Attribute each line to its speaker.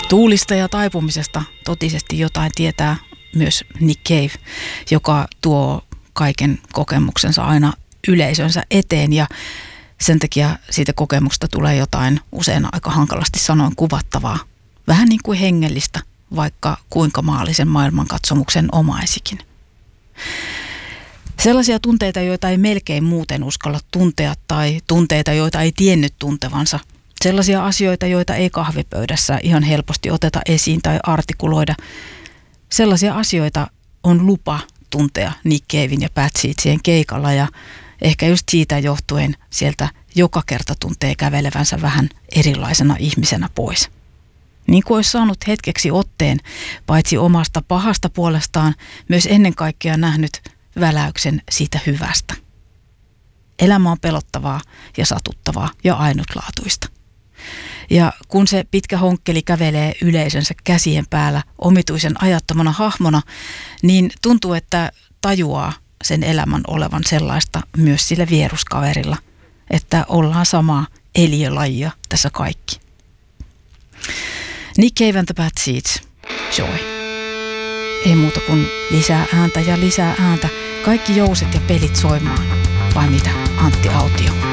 Speaker 1: Tuulista ja taipumisesta totisesti jotain tietää myös Nick Cave, joka tuo kaiken kokemuksensa aina yleisönsä eteen ja sen takia siitä kokemuksesta tulee jotain usein aika hankalasti sanoen kuvattavaa. Vähän niin kuin hengellistä, vaikka kuinka maallisen maailmankatsomuksen omaisikin. Sellaisia tunteita, joita ei melkein muuten uskalla tuntea tai tunteita, joita ei tiennyt tuntevansa. Sellaisia asioita, joita ei kahvipöydässä ihan helposti oteta esiin tai artikuloida. Sellaisia asioita on lupa tuntea Nick Caven ja Bad Seedsien keikalla ja ehkä just siitä johtuen sieltä joka kerta tuntee kävelevänsä vähän erilaisena ihmisenä pois. Niin kuin olisi saanut hetkeksi otteen, paitsi omasta pahasta puolestaan, myös ennen kaikkea nähnyt väläyksen siitä hyvästä. Elämä on pelottavaa ja satuttavaa ja ainutlaatuista. Ja kun se pitkä honkkeli kävelee yleisönsä käsien päällä omituisen ajattomana hahmona, niin tuntuu, että tajuaa sen elämän olevan sellaista myös sillä vieruskaverilla, että ollaan samaa eliölajia tässä kaikki. Nick Cave and the Bad Seeds, Joy. Ei muuta kuin lisää ääntä ja lisää ääntä. Kaikki jouset ja pelit soimaan. Vai mitä, Antti Autio?